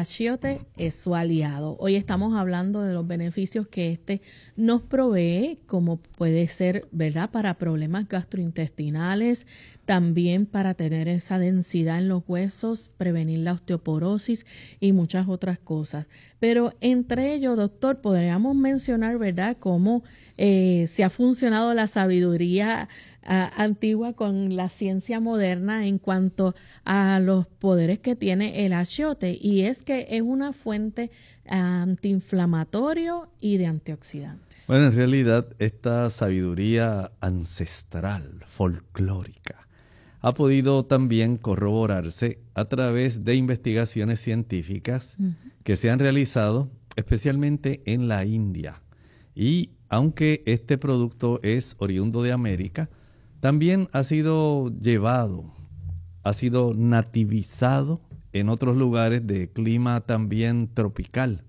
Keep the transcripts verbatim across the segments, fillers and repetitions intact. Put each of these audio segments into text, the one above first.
achiote es su aliado. Hoy estamos hablando de los beneficios que este nos provee, como puede ser, ¿verdad?, para problemas gastrointestinales, también para tener esa densidad en los huesos, prevenir la osteoporosis y muchas otras cosas. Pero entre ellos, doctor, podríamos mencionar, ¿verdad?, cómo eh, se ha funcionado la sabiduría Uh, antigua con la ciencia moderna en cuanto a los poderes que tiene el achiote, y es que es una fuente uh, antiinflamatorio y de antioxidantes. Bueno, en realidad esta sabiduría ancestral, folclórica, ha podido también corroborarse a través de investigaciones científicas uh-huh. que se han realizado especialmente en la India. Y aunque este producto es oriundo de América, también ha sido llevado, ha sido nativizado en otros lugares de clima también tropical.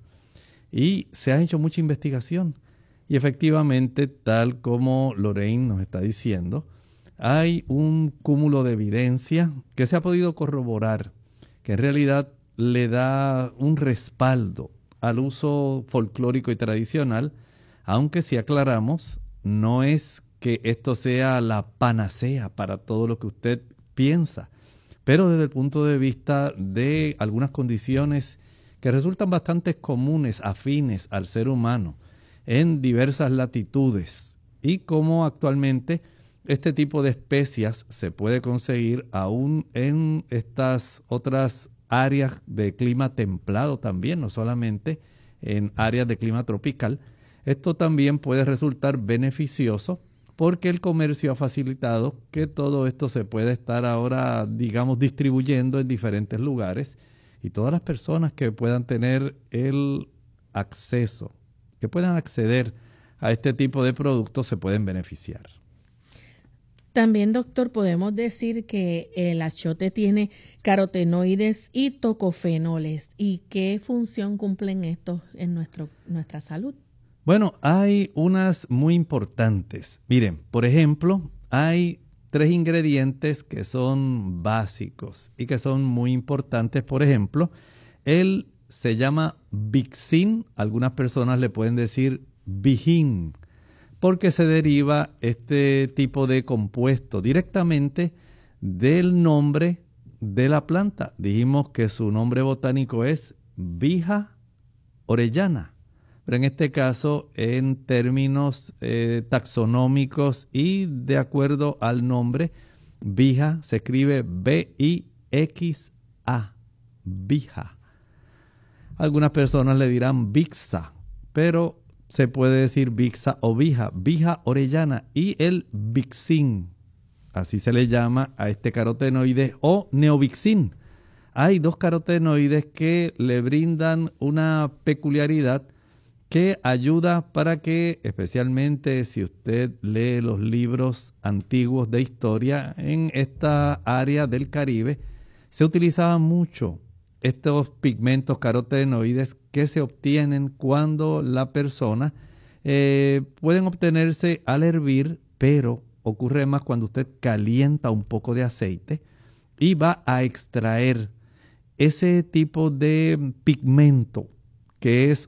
Y se ha hecho mucha investigación. Y efectivamente, tal como Lorraine nos está diciendo, hay un cúmulo de evidencia que se ha podido corroborar, que en realidad le da un respaldo al uso folclórico y tradicional, aunque si aclaramos, no es que esto sea la panacea para todo lo que usted piensa, pero desde el punto de vista de algunas condiciones que resultan bastante comunes, afines al ser humano en diversas latitudes, y cómo actualmente este tipo de especias se puede conseguir aún en estas otras áreas de clima templado también, no solamente en áreas de clima tropical. Esto también puede resultar beneficioso porque el comercio ha facilitado que todo esto se pueda estar ahora, digamos, distribuyendo en diferentes lugares, y todas las personas que puedan tener el acceso, que puedan acceder a este tipo de productos, se pueden beneficiar. También, doctor, podemos decir que el achiote tiene carotenoides y tocofenoles. ¿Y qué función cumplen estos en nuestro, nuestra salud? Bueno, hay unas muy importantes. Miren, por ejemplo, hay tres ingredientes que son básicos y que son muy importantes. Por ejemplo, él se llama Bixin. Algunas personas le pueden decir Bijin, porque se deriva este tipo de compuesto directamente del nombre de la planta. Dijimos que su nombre botánico es Vija orellana. Pero en este caso, en términos eh, taxonómicos y de acuerdo al nombre, Vija se escribe B I X A, Vija. Algunas personas le dirán Bixa, pero se puede decir Bixa o Vija, Vija orellana, y el Bixin, así se le llama a este carotenoide, o Neobixin. Hay dos carotenoides que le brindan una peculiaridad que ayuda para que, especialmente si usted lee los libros antiguos de historia, en esta área del Caribe se utilizaban mucho estos pigmentos carotenoides que se obtienen cuando la persona eh, pueden obtenerse al hervir, pero ocurre más cuando usted calienta un poco de aceite y va a extraer ese tipo de pigmento que es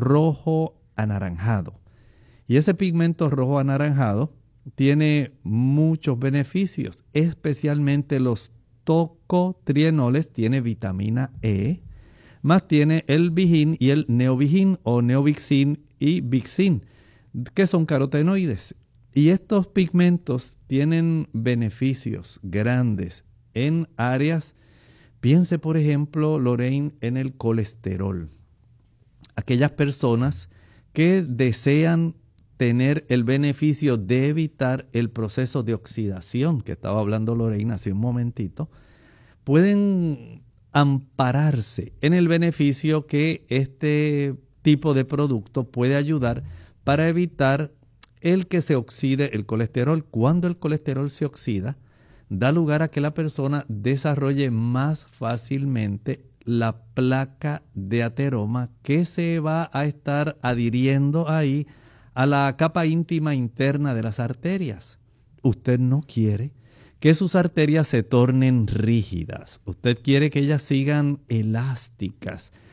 rojo anaranjado. Y ese pigmento rojo anaranjado tiene muchos beneficios, especialmente los tocotrienoles, tiene vitamina E, más tiene el Bijin y el Neobijin o Neobixin y Bixin, que son carotenoides. Y estos pigmentos tienen beneficios grandes en áreas, piense por ejemplo, Lorraine, en el colesterol. Aquellas personas que desean tener el beneficio de evitar el proceso de oxidación que estaba hablando Lorraine hace un momentito, pueden ampararse en el beneficio que este tipo de producto puede ayudar para evitar el que se oxide el colesterol. Cuando el colesterol se oxida, da lugar a que la persona desarrolle más fácilmente la placa de ateroma que se va a estar adhiriendo ahí a la capa íntima interna de las arterias. Usted no quiere que sus arterias se tornen rígidas. Usted quiere que ellas sigan elásticas,